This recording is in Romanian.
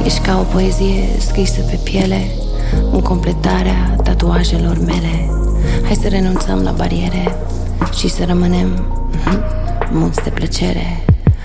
Ești ca o poezie scrisă pe piele, în completarea tatuajelor mele. Hai să renunțăm la bariere și să rămânem muți de plăcere.